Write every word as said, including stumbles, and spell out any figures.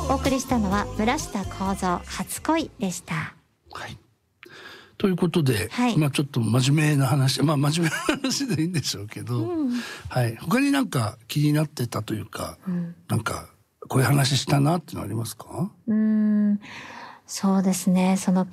お送りしたのは村下幸三初恋でした。 はい、ということで、 はい、 まあちょっと真面目な話、まあ真面目な話でいいんでしょうけど、うん、はい、他になんか気になってたというか、うん、なんかこういう話したなっていうのありますか？ うーん、そうですね、その